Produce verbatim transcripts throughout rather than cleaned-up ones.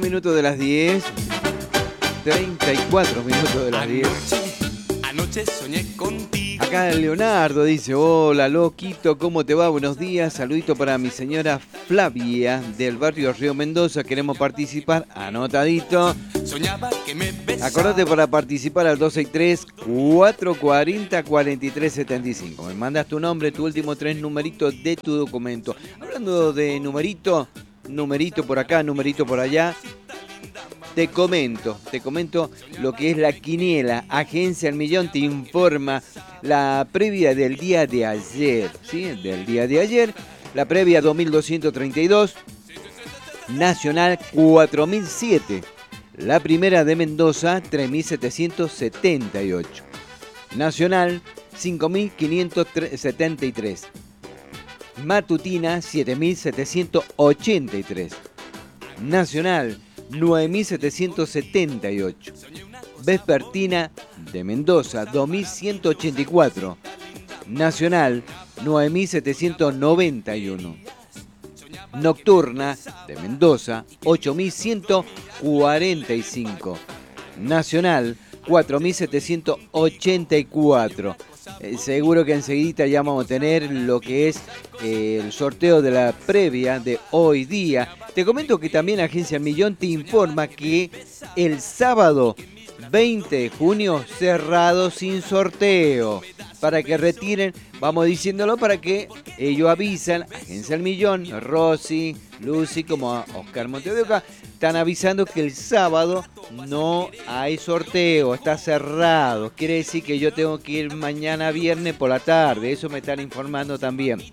Minutos de las diez. treinta y cuatro minutos de las diez. Anoche, anoche soñé contigo. Acá Leonardo dice: hola, loquito, ¿cómo te va? Buenos días. Saludito para mi señora Flavia del barrio Río Mendoza. Queremos participar. Anotadito. Soñaba que me besaba. Acordate para participar al dos seis tres, cuatro cuatro cero, cuatro tres siete cinco. Me mandas tu nombre, tu último tres numeritos de tu documento. Hablando de numerito, numerito por acá, numerito por allá. Te comento, te comento lo que es la quiniela. Agencia El Millón te informa la previa del día de ayer, ¿sí? Del día de ayer, la previa dos mil doscientos treinta y dos, Nacional cuatro mil siete, la primera de Mendoza tres mil setecientos setenta y ocho, Nacional cinco mil quinientos setenta y tres, Matutina siete mil setecientos ochenta y tres, Nacional nueve mil setecientos setenta y ocho. Vespertina de Mendoza dos mil ciento ochenta y cuatro. Nacional nueve mil setecientos noventa y uno. Nocturna de Mendoza ocho mil ciento cuarenta y cinco. Nacional cuatro mil setecientos ochenta y cuatro. Eh, seguro que enseguida ya vamos a tener lo que es eh, el sorteo de la previa de hoy día. Te comento que también Agencia Millón te informa que el sábado veinte de junio cerrado sin sorteo. Para que retiren, vamos diciéndolo para que ellos avisan, Agencia El Millón, Rosy, Lucy, como Oscar Montevideo, están avisando que el sábado no hay sorteo, está cerrado. Quiere decir que yo tengo que ir mañana viernes por la tarde, eso me están informando también.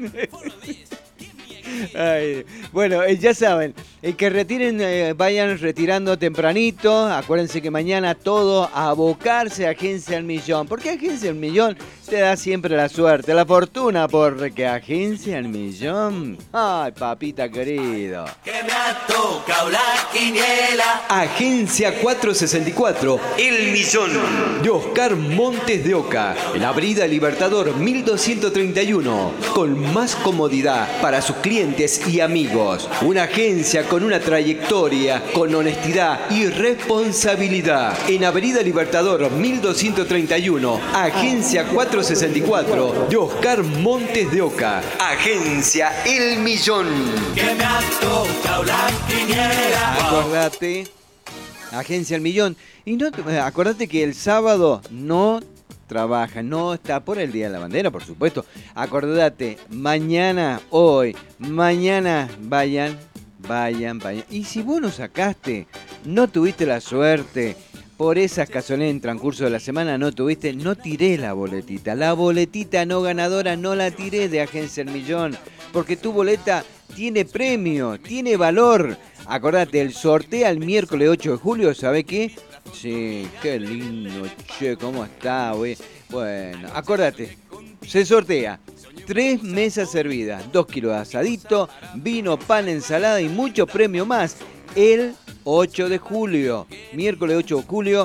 Ay, bueno, eh, ya saben, eh, que retiren, eh, vayan retirando tempranito. Acuérdense que mañana todo a abocarse a Agencia El Millón. Porque Agencia El Millón te da siempre la suerte, la fortuna, porque Agencia El Millón. Ay, papita querido. Que me ha tocado la quiniela. Agencia cuatrocientos sesenta y cuatro, El Millón, de Oscar Montes de Oca, en Avenida Libertador mil doscientos treinta y uno, con más comodidad para sus clientes y amigos. Una agencia con una trayectoria, con honestidad y responsabilidad. En Avenida Libertador mil doscientos treinta y uno, Agencia cuatrocientos sesenta y cuatro, de Oscar Montes de Oca. Agencia El Millón. Que me ha tocado la quiniela. Acordate, Agencia El Millón. Y no, acordate que el sábado no trabaja, no está por el Día de la Bandera, por supuesto. Acordate, mañana, hoy, mañana, vayan, vayan, vayan. Y si vos no sacaste, no tuviste la suerte, por esas casualidades en transcurso de la semana no tuviste, no tiré la boletita. La boletita no ganadora no la tiré de Agencia El Millón, porque tu boleta tiene premio, tiene valor. Acordate, el sorteo el miércoles ocho de julio, ¿sabe qué? Sí, qué lindo, che, ¿cómo está, güey? Bueno, acordate, se sortea tres mesas servidas, dos kilos de asadito, vino, pan, ensalada y mucho premio más. El ocho de julio, miércoles ocho de julio,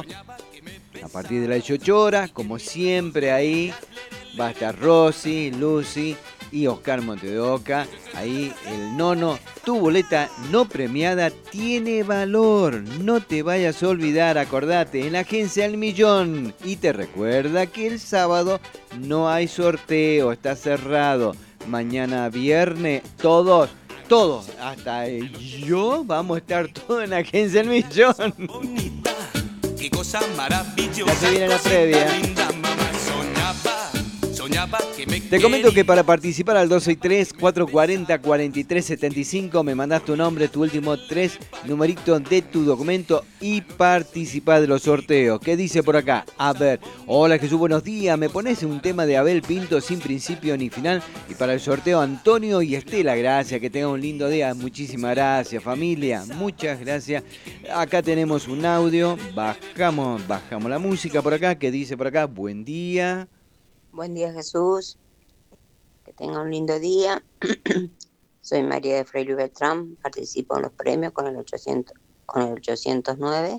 a partir de las dieciocho horas, como siempre ahí va a estar Rosy, Lucy y Oscar Montedoca. Ahí el nono, tu boleta no premiada tiene valor. No te vayas a olvidar, acordate, en la Agencia El Millón. Y te recuerda que el sábado no hay sorteo, está cerrado. Mañana viernes, todos, todos, hasta yo, vamos a estar todos en la Agencia El Millón. Bonita, qué cosa maravillosa. Ya se viene la previa. Linda, mamá, soñaba, soñaba que me Te comento que quería. para participar al dos seis tres, cuatro cuatro cero, cuatro tres siete cinco me mandás tu nombre, tu último tres numeritos de tu documento y participá de los sorteos. ¿Qué dice por acá? A ver, hola Jesús, buenos días. Me pones un tema de Abel Pinto sin principio ni final. Y para el sorteo Antonio y Estela, gracias, que tengan un lindo día. Muchísimas gracias, familia, muchas gracias. Acá tenemos un audio, bajamos, bajamos la música por acá. ¿Qué dice por acá? Buen día. Buen día, Jesús. Que tenga un lindo día. Soy María de Freire Beltrán. Participo en los premios con el ochocientos, con el ochocientos nueve.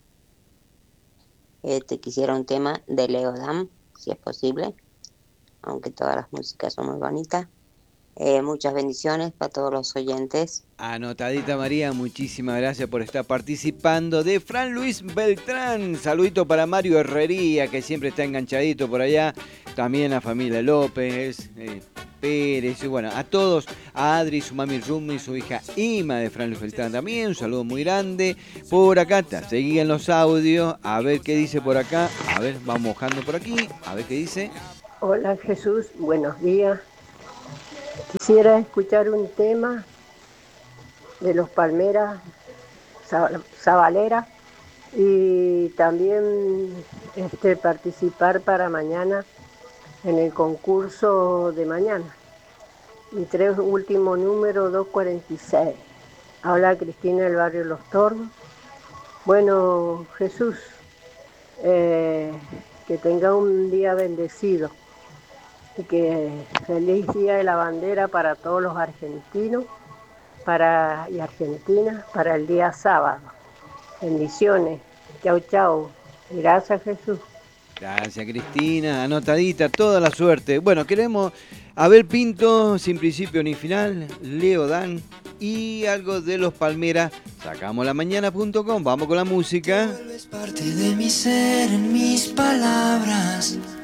Este, quisiera un tema de Leo Dan, si es posible, aunque todas las músicas son muy bonitas. Eh, muchas bendiciones para todos los oyentes. Anotadita María, muchísimas gracias por estar participando. De Fran Luis Beltrán, saludito para Mario Herrería, que siempre está enganchadito por allá. También la familia López, eh, Pérez, y bueno, a todos, a Adri, su mami Rumi, su hija Ima de Fran Luis Beltrán también, un saludo muy grande. Por acá está, seguí en los audios, a ver qué dice por acá. A ver, vamos mojando por aquí, a ver qué dice. Hola Jesús, buenos días. Quisiera escuchar un tema de los Palmeras, Zabalera, y también este, participar para mañana en el concurso de mañana. Mi tres último número, doscientos cuarenta y seis. Habla Cristina del barrio Los Tornos. Bueno, Jesús, eh, que tenga un día bendecido. Y que feliz Día de la Bandera para todos los argentinos para, y argentinas para el día sábado. Bendiciones. Chau, chau. Gracias, Jesús. Gracias, Cristina. Anotadita, toda la suerte. Bueno, queremos Abel Pinto, Sin Principio ni Final, Leo Dan y algo de los Palmeras. Sacamos la mañana punto com. Vamos con la música. Vuelves parte de mi ser en mis palabras.